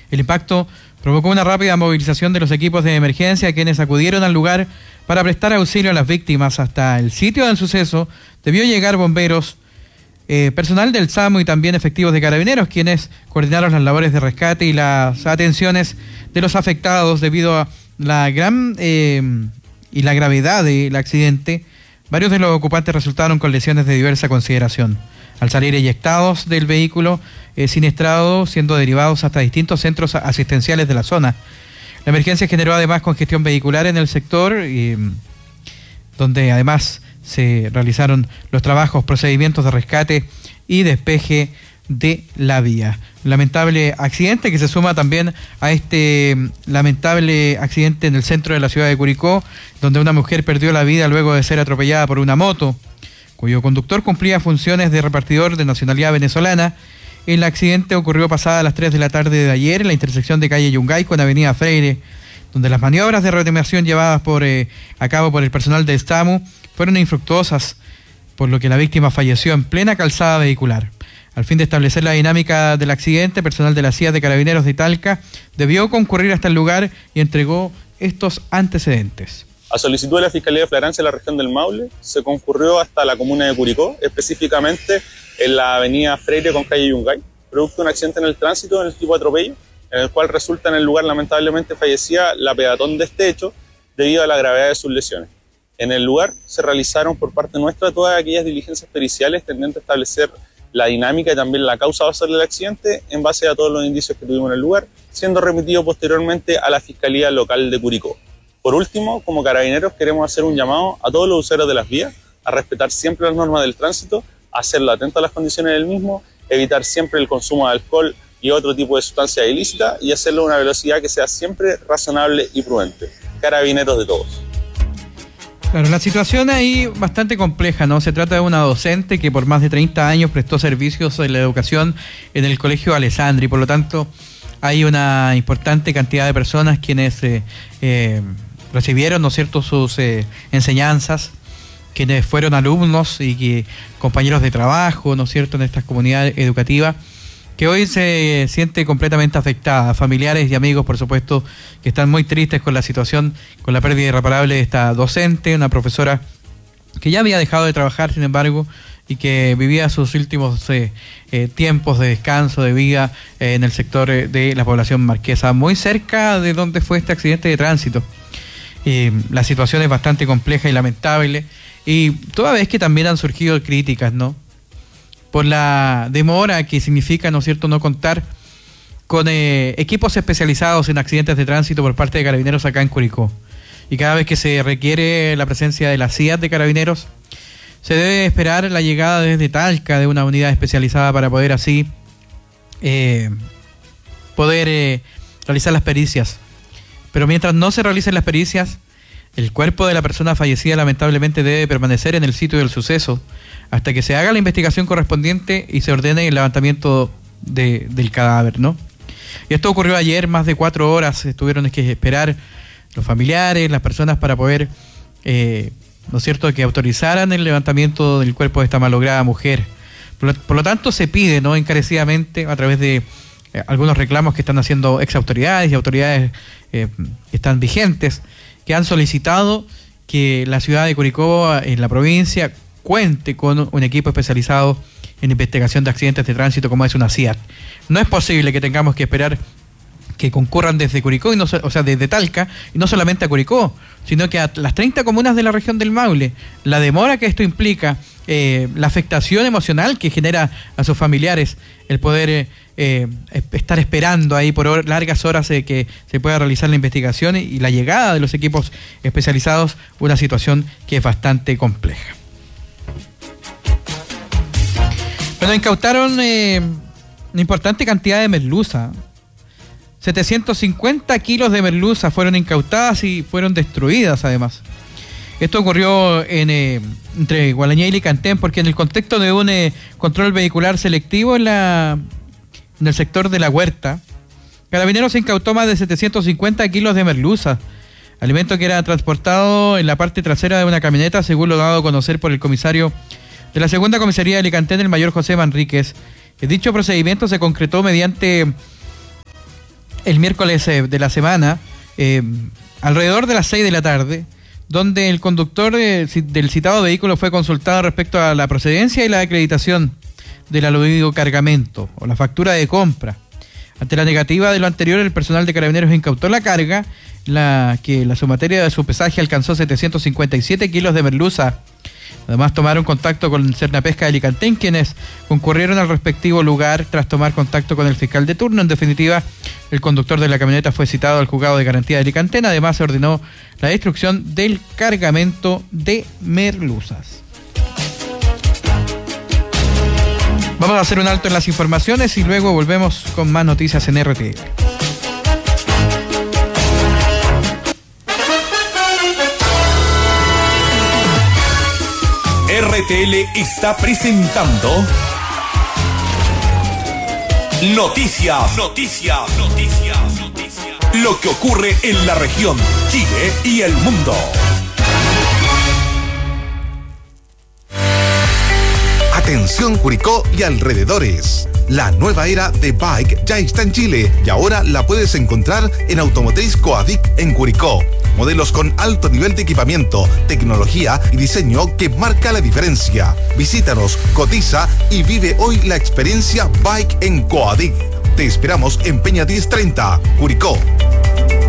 El impacto provocó una rápida movilización de los equipos de emergencia, quienes acudieron al lugar para prestar auxilio a las víctimas. Hasta el sitio del suceso debió llegar bomberos, personal del SAMU y también efectivos de Carabineros, quienes coordinaron las labores de rescate y las atenciones de los afectados debido a la gran y la gravedad del accidente. Varios de los ocupantes resultaron con lesiones de diversa consideración. Al salir eyectados del vehículo siniestrado, siendo derivados hasta distintos centros asistenciales de la zona. La emergencia generó además congestión vehicular en el sector, donde además se realizaron los trabajos, procedimientos de rescate y despeje de la vía. Lamentable accidente que se suma también a este lamentable accidente en el centro de la ciudad de Curicó, donde una mujer perdió la vida luego de ser atropellada por una moto, cuyo conductor cumplía funciones de repartidor de nacionalidad venezolana. El accidente ocurrió pasada las 3 de la tarde de ayer en la intersección de calle Yungay con avenida Freire, donde las maniobras de reanimación llevadas a cabo por el personal del SAMU fueron infructuosas, por lo que la víctima falleció en plena calzada vehicular. Al fin de establecer la dinámica del accidente, personal de la CIA de Carabineros de Talca debió concurrir hasta el lugar y entregó estos antecedentes. A solicitud de la Fiscalía de Flagrancia de la región del Maule, se concurrió hasta la comuna de Curicó, específicamente en la avenida Freire con calle Yungay, producto de un accidente en el tránsito en el tipo de atropello, en el cual resulta en el lugar lamentablemente fallecida la peatón de este hecho debido a la gravedad de sus lesiones. En el lugar se realizaron por parte nuestra todas aquellas diligencias periciales tendientes a establecer la dinámica y también la causa basal del accidente en base a todos los indicios que tuvimos en el lugar, siendo remitido posteriormente a la Fiscalía Local de Curicó. Por último, como Carabineros queremos hacer un llamado a todos los usuarios de las vías a respetar siempre las normas del tránsito, a hacerlo atento a las condiciones del mismo, evitar siempre el consumo de alcohol y otro tipo de sustancia ilícita y hacerlo a una velocidad que sea siempre razonable y prudente. Carabineros de todos. Claro, la situación ahí bastante compleja, ¿no? Se trata de una docente que por más de 30 años prestó servicios en la educación en el Colegio Alessandri, por lo tanto hay una importante cantidad de personas quienes recibieron, ¿no es cierto?, sus enseñanzas, quienes fueron alumnos y que compañeros de trabajo, ¿no es cierto?, en esta comunidad educativa, que hoy se siente completamente afectada. Familiares y amigos, por supuesto, que están muy tristes con la situación, con la pérdida irreparable de esta docente, una profesora que ya había dejado de trabajar, sin embargo, y que vivía sus últimos tiempos de descanso, de vida, en el sector de la población marquesa, muy cerca de donde fue este accidente de tránsito. La situación es bastante compleja y lamentable, y toda vez que también han surgido críticas, ¿no?, por la demora que significa, ¿no es cierto?, no contar con equipos especializados en accidentes de tránsito por parte de Carabineros acá en Curicó. Y cada vez que se requiere la presencia de la CIA de Carabineros, se debe esperar la llegada desde Talca de una unidad especializada para poder así realizar las pericias. Pero mientras no se realicen las pericias, el cuerpo de la persona fallecida lamentablemente debe permanecer en el sitio del suceso hasta que se haga la investigación correspondiente y se ordene el levantamiento del cadáver, ¿no? Y esto ocurrió ayer, más de 4 horas tuvieron que esperar los familiares, las personas para poder, ¿no es cierto?, que autorizaran el levantamiento del cuerpo de esta malograda mujer. Por lo tanto, se pide, ¿no?, encarecidamente, a través de algunos reclamos que están haciendo ex autoridades y autoridades que están vigentes, que han solicitado que la ciudad de Curicó, en la provincia, cuente con un equipo especializado en investigación de accidentes de tránsito como es una CIAT. No es posible que tengamos que esperar que concurran desde Curicó, y no, o sea, desde Talca, y no solamente a Curicó, sino que a las 30 comunas de la región del Maule. La demora que esto implica, la afectación emocional que genera a sus familiares, el poder estar esperando ahí por largas horas que se pueda realizar la investigación y la llegada de los equipos especializados, una situación que es bastante compleja. Bueno, incautaron una importante cantidad de merluza. 750 kilos de merluza fueron incautadas y fueron destruidas además. Esto ocurrió entre Gualañé y Licantén, porque en el contexto de un control vehicular selectivo en el sector de La Huerta, Carabineros incautó más de 750 kilos de merluza, alimento que era transportado en la parte trasera de una camioneta, según lo dado a conocer por el comisario de la segunda comisaría de Licantén, el mayor José Manríquez. Dicho procedimiento se concretó mediante el miércoles de la semana, alrededor de las 6 de la tarde, donde el conductor del citado vehículo fue consultado respecto a la procedencia y la acreditación del aludido cargamento o la factura de compra. Ante la negativa de lo anterior, el personal de Carabineros incautó la carga, la sumatoria de su pesaje alcanzó 757 kilos de merluza. Además, tomaron contacto con Cernapesca de Alicantén, quienes concurrieron al respectivo lugar tras tomar contacto con el fiscal de turno. En definitiva, el conductor de la camioneta fue citado al juzgado de garantía de Alicantén. Además, se ordenó la destrucción del cargamento de merluzas. Vamos a hacer un alto en las informaciones y luego volvemos con más noticias en RTL. RTL está presentando Noticias. Lo que ocurre en la región, Chile y el mundo. Atención Curicó y alrededores. La nueva era de Bike ya está en Chile y ahora la puedes encontrar en Automotriz Coadic en Curicó. Modelos con alto nivel de equipamiento, tecnología y diseño que marca la diferencia. Visítanos, cotiza y vive hoy la experiencia Bike en Coadic. Te esperamos en Peña 1030, Curicó.